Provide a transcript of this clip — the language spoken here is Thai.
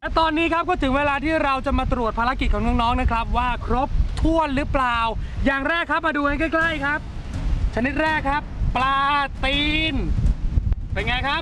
และตอนนี้ครับก็ถึงเวลาที่เราจะมาตรวจภารกิจของน้องๆนะครับว่าครบถ้วนหรือเปล่าอย่างแรกครับมาดูกันใกล้ๆครับชนิดแรกครับปลาตีนเป็นไงครับ